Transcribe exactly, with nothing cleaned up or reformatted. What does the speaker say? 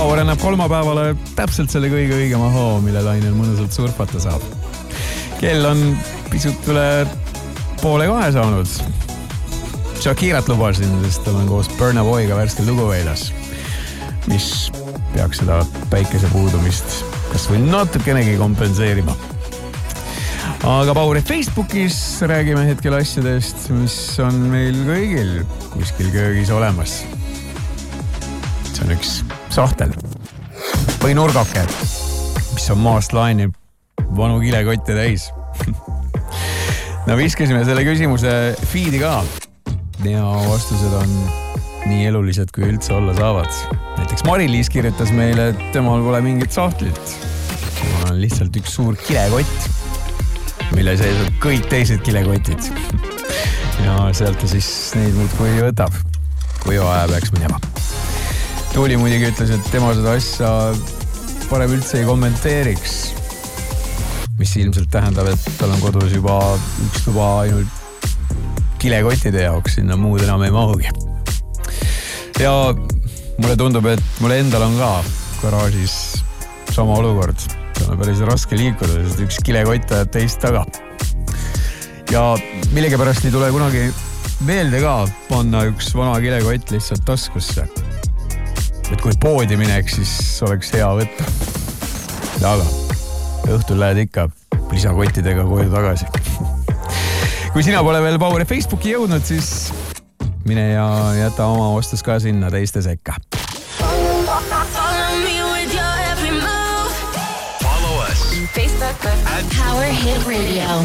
Power annab kolmapäevale täpselt selle kõige õigema hoo, mille lainel mõnusalt surfata saab. Kell on pisut üle poole kahe saanud. Shakirat lubasin, sest olen koos Burna Boyga värske lugu väljas, mis peaks seda päikese puudumist kas või natukenegi kompenseerima. Aga Pauri Facebookis räägime hetkel asjadest, mis on meil kõigil kuskil köögis olemas. See on üks sahtel või nurgake, mis on maast laeni vanu kilekotte täis. No viskasime selle küsimuse feedi ka ja vastused on nii elulised, kui üldse olla saavad. Näiteks Mari-Liis kirjutas meile, et temal pole mingit sahtlit. Temal on lihtsalt üks suur kilekott, mille sees on kõik teised kilekotid. Ja sealt ta siis neid muudkui võtab, kui vaja peaks minema. Tuuli muidugi ütles, et tema seda asja parem üldse ei kommenteeriks, mis ilmselt tähendab, et tal on kodus juba üks tuba ainult kilekottide jaoks, sinna muud enam ei mahugi. Ja mulle tundub, et mulle endal on ka garaažis sama olukord. See on päris raske liikuda, sest üks kilekott ajab teist taga. Ja millegipärast ei tule kunagi meelde ka panna üks vana kilekott lihtsalt taskusse. Et kui poodi mineks, siis oleks hea võtta. Aga õhtul lähed ikka lisakottidega koju tagasi. Kui sina pole veel Power Facebooki jõudnud, siis mine ja jäta oma vastus ka sinna teiste sekka. Facebook at Power Hit Radio.